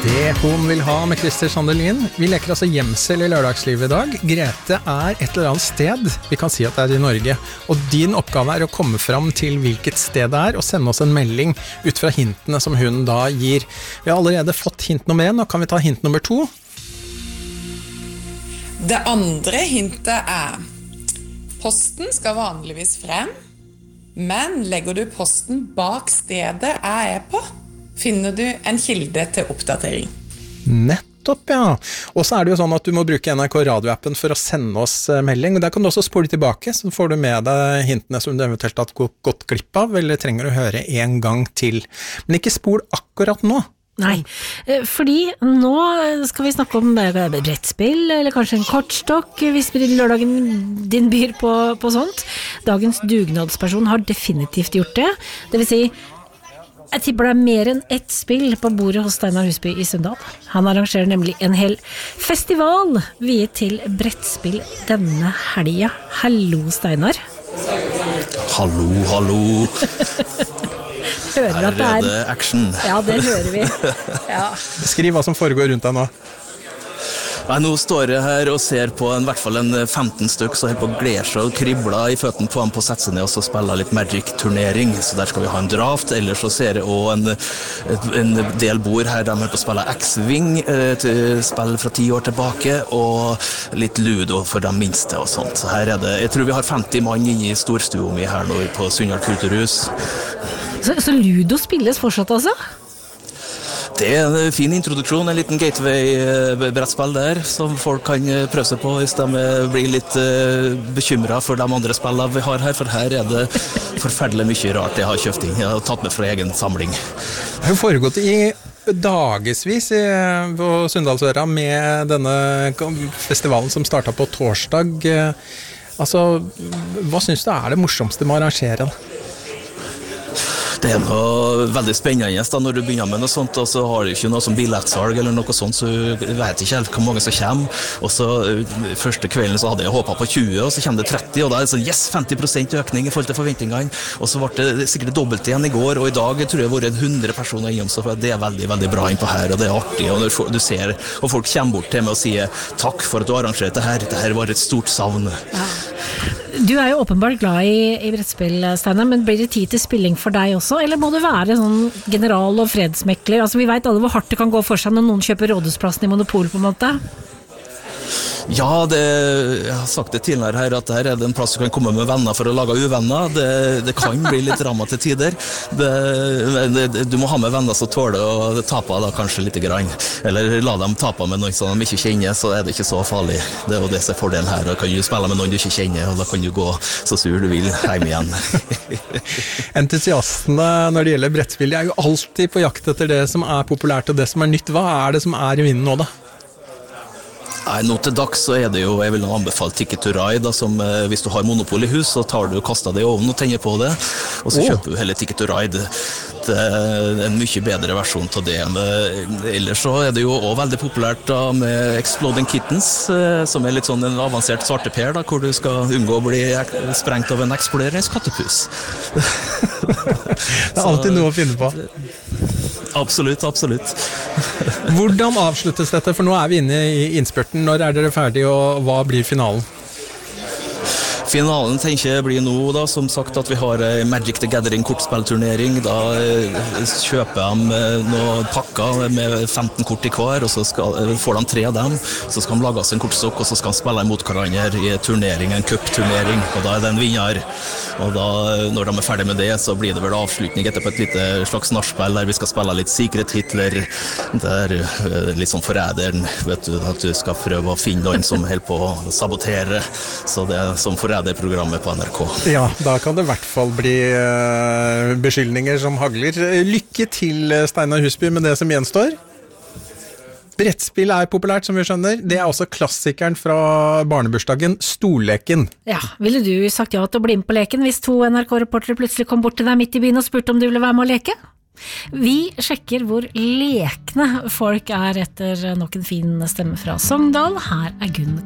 Det hun vil ha med Christer Sandelin. Vi leker altså gjemsel I lørdagslivet I dag. Grete et eller annet sted. Vi kan si at det I Norge. Og din oppgave å komme fram til hvilket sted det og sende oss en melding ut fra hintene som hun da gir. Vi har allerede fått hint nummer 1, nå kan vi ta hint nummer 2. Det andre hintet posten skal vanligvis frem, men legger du posten bak stedet jeg på, finner du en kilde til oppdatering. Nettopp, ja. Og så det jo sånn at du må bruke NRK radioappen for å sende oss melding, og der kan du også spole tilbake, så får du med deg hintene som du eventuelt har gått glipp av, eller trenger å høre en gang til. Men ikke spol akkurat nå. Nei, fordi nå skal vi snakke om brettspill, eller kanskje en kortstokk, hvis lørdagen din byr på sånt. Dagens dugnadsperson har definitivt gjort det. Det vil si, jeg tipper det mer enn ett spill på bordet hos Steinar Husby I Sunndal. Han arrangerer nemlig en hel festival viet til brettspill denne helga. Hallo, Steinar. Hallo. Hører at det action. Ja, det hører vi. Ja. Skriv hva som foregår rundt deg nå. Nei, nå står jeg her og ser på I hvert fall en 15 stykk, så helt på gleder seg og kribler I føttene på dem på å sette seg ned og så spille litt Magic-turnering. Så der skal vi ha en draft, ellers så ser jeg også en del bord her, de på å spille X-Wing, spill fra 10 år tilbake, og litt Ludo for de minste og sånt. Så her det, jeg tror vi har 50 mann inne I storstua mi her nå på Sunndal Kulturhus. Så Ludo spilles fortsatt altså? Det en fin introduksjon, en liten gateway-brettspill der, som folk kan prøve seg på hvis de blir litt bekymret for de andre spillene vi har her, for her det forferdelig mye rart jeg har kjøpt inn. Jeg har tatt med fra egen samling. Det har foregått I dagesvis på Sunndalsøra med denne festivalen som startet på torsdag. Altså, hva synes du det morsomste med å arrangere den? Det noe veldig spennende da, når du begynner med noe sånt, og så har du ikke noe som billettsalg eller noe sånt, så du vet ikke helt hvor mange som kommer. Og så første kvelden så hadde jeg håpet på 20, og så kommer det 30, og da det sånn, yes, 50% økning I forhold til forventningene. Og så ble det sikkert dobbelt igjen I går, og I dag tror jeg det har vært 100 personer innom, så det veldig, veldig bra innpå her, og det artig. Og når du ser, og folk kommer bort til meg og sier, takk for at du arrangerte dette her var et stort savn. Ja. Du jo åpenbart glad I brettspill, Steinar, men blir det tid til spilling for deg også, eller må du være sånn general og fredsmekler? Altså, vi vet alle hvor hardt det kan gå for seg når noen kjøper rådhusplassen I Monopol på en måte. Ja, jeg har sagt det tidligere her, at her det en plass du kan komme med venner for å lage uvenner. Det kan bli litt drama til tider. Du må ha med venner som tåler å tape da kanskje litt grann. Eller la dem tape med noen som de ikke kjenner, så det ikke så farlig. Det jo det som fordelen her. Da kan du spille med noen du ikke kjenner, og da kan du gå så sur du vil hjem igjen. Entusiastene når det gjelder brettspill, de jo alltid på jakt etter det som populært og det som nytt. Hva det som I vinden nå da? Nei, nå til dags så det jo, jeg vil anbefale Ticket to Ride, da, som hvis du har monopol I hus, så tar du og kaster det I ovnen og tenner på det, og så kjøper du hele Ticket to Ride. Det en mye bedre versjon av det. Ellers så det jo også veldig populært da, med Exploding Kittens, som litt sånn en avansert svarteper, da, hvor du skal unngå å bli sprengt av en eksploderende kattepus. Det alltid noe å finne på. Absolutt. Hvordan avsluttes dette? For nå vi inne I innspurten. Når dere ferdig, og hva blir finalen? Finalen tenker jeg blir nå da, som sagt at vi har Magic the Gathering kortspillturnering. Da kjøper de noen pakker med 15 kort I hver, og så får de 3 av dem. Så skal de lage oss en kortstokk, og så skal de spille mot hverandre I turnering, en cupturnering, og da det en vinner. Og da, når de ferdig med det, så blir det vel avslutning etter på et lite slags nachspiel der vi skal spille litt Secret Hitler, der litt sånn forræderen, vet du, at du skal prøve å finne noen som holder på å sabotere, så det som forræderprogrammet på NRK. Ja, da kan det I hvert fall bli beskyldninger som hagler. Lykke til, Steinar Husby, med det som gjenstår. Brettspill populært, som vi skjønner. Det også klassikeren fra barnebursdagen, Storleken. Ja, ville du sagt ja til å bli med på leken hvis 2 NRK-reportere plutselig kom bort til deg midt I byen og spurte om du ville være med å leke? Vi sjekker hvor lekne folk etter nok en fin stemme fra Sogndal. Her Gunn